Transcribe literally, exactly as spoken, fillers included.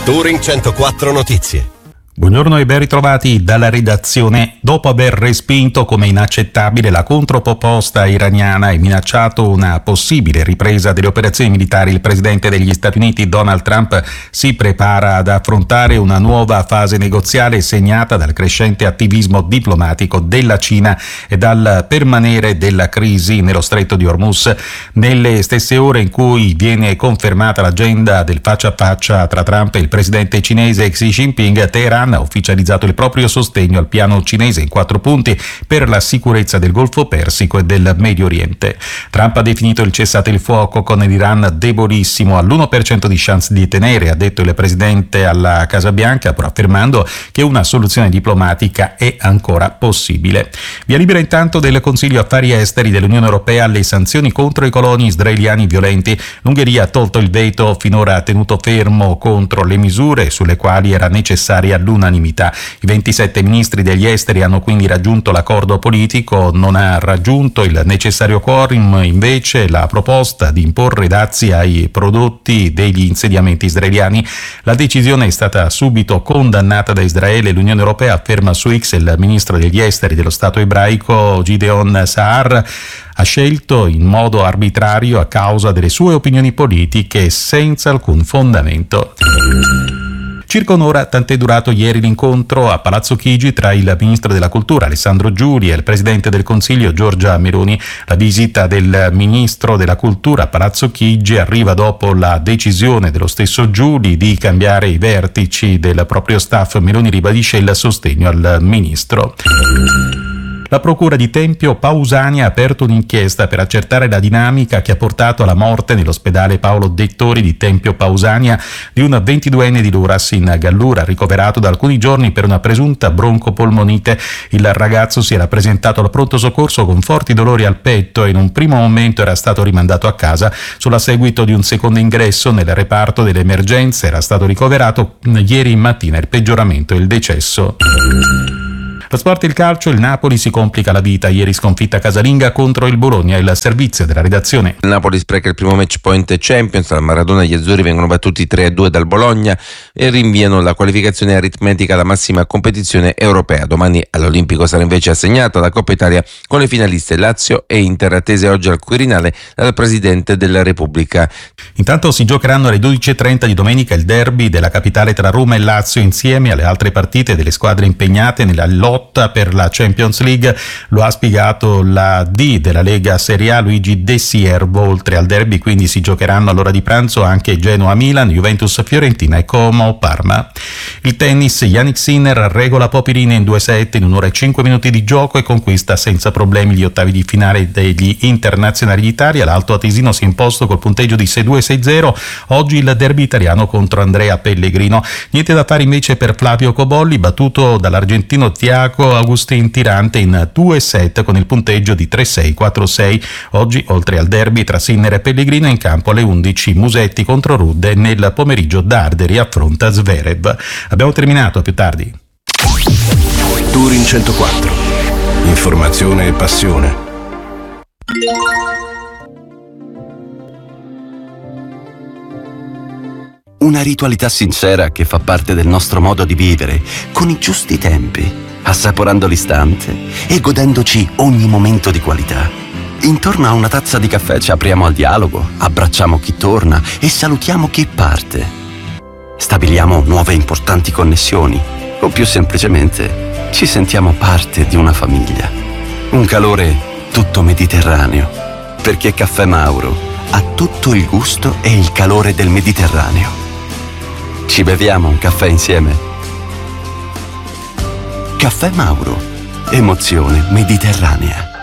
Touring centoquattro Notizie. Buongiorno e ben ritrovati dalla redazione. Dopo aver respinto come inaccettabile la controproposta iraniana e minacciato una possibile ripresa delle operazioni militari, il presidente degli Stati Uniti Donald Trump si prepara ad affrontare una nuova fase negoziale segnata dal crescente attivismo diplomatico della Cina e dal permanere della crisi nello stretto di Hormuz. Nelle stesse ore in cui viene confermata l'agenda del faccia a faccia tra Trump e il presidente cinese Xi Jinping, Teheran ha ufficializzato il proprio sostegno al piano cinese in quattro punti per la sicurezza del Golfo Persico e del Medio Oriente. Trump ha definito il cessate il fuoco con l'Iran debolissimo, all'uno per cento di chance di tenere, ha detto il presidente alla Casa Bianca, però affermando che una soluzione diplomatica è ancora possibile. Via libera intanto del Consiglio Affari Esteri dell'Unione Europea alle sanzioni contro i coloni israeliani violenti. L'Ungheria ha tolto il veto finora tenuto fermo contro le misure sulle quali era necessaria l'unanimità. I ventisette ministri degli esteri hanno quindi raggiunto l'accordo politico, non ha raggiunto il necessario quorum invece la proposta di imporre dazi ai prodotti degli insediamenti israeliani. La decisione è stata subito condannata da Israele. L'Unione Europea, afferma su X il ministro degli esteri dello Stato ebraico Gideon Sa'ar, ha scelto in modo arbitrario a causa delle sue opinioni politiche senza alcun fondamento. Circa un'ora, tant'è durato ieri l'incontro a Palazzo Chigi tra il ministro della Cultura Alessandro Giuli e il presidente del Consiglio Giorgia Meloni. La visita del ministro della Cultura a Palazzo Chigi arriva dopo la decisione dello stesso Giuli di cambiare i vertici del proprio staff. Meloni ribadisce il sostegno al ministro. La procura di Tempio Pausania ha aperto un'inchiesta per accertare la dinamica che ha portato alla morte nell'ospedale Paolo Dettori di Tempio Pausania di un ventiduenne di Luras in Gallura, ricoverato da alcuni giorni per una presunta broncopolmonite. Il ragazzo si era presentato al pronto soccorso con forti dolori al petto e in un primo momento era stato rimandato a casa. Solo a seguito di un secondo ingresso nel reparto delle emergenze era stato ricoverato ieri mattina. Il peggioramento e il decesso. Lo sport e il calcio, il Napoli si complica la vita, ieri sconfitta casalinga contro il Bologna. Il servizio della redazione. Il Napoli spreca il primo match point Champions, al Maradona gli azzurri vengono battuti tre a due dal Bologna e rinviano la qualificazione aritmetica alla massima competizione europea. Domani all'Olimpico sarà invece assegnata la Coppa Italia con le finaliste Lazio e Inter, attese oggi al Quirinale dal Presidente della Repubblica. Intanto si giocheranno alle dodici e trenta di domenica il derby della capitale tra Roma e Lazio insieme alle altre partite delle squadre impegnate nella lotta per la Champions League. Lo ha spiegato la D della Lega Serie A Luigi De Siervo. Oltre al derby quindi si giocheranno all'ora di pranzo anche Genoa-Milan, Juventus-Fiorentina e Como-Parma. Il tennis, Jannik Sinner regola Popirina in due set in un'ora e cinque minuti di gioco e conquista senza problemi gli ottavi di finale degli internazionali d'Italia. L'Alto Atesino si è imposto col punteggio di sei due sei zero. Oggi il derby italiano contro Andrea Pellegrino. Niente da fare invece per Flavio Cobolli, battuto dall'argentino Thiago Agustin Tirante in due set con il punteggio di tre sei quattro sei. Oggi, oltre al derby tra Sinner e Pellegrino, in campo alle undici Musetti contro Rudd e nel pomeriggio Darderi affronta Zverev. Abbiamo terminato, a più tardi. Touring centoquattro. Informazione e passione. Una ritualità sincera che fa parte del nostro modo di vivere, con i giusti tempi, assaporando l'istante e godendoci ogni momento di qualità. Intorno a una tazza di caffè ci apriamo al dialogo, abbracciamo chi torna e salutiamo chi parte. Stabiliamo nuove importanti connessioni o più semplicemente ci sentiamo parte di una famiglia. Un calore tutto mediterraneo, perché Caffè Mauro ha tutto il gusto e il calore del Mediterraneo. Ci beviamo un caffè insieme? Caffè Mauro, emozione mediterranea.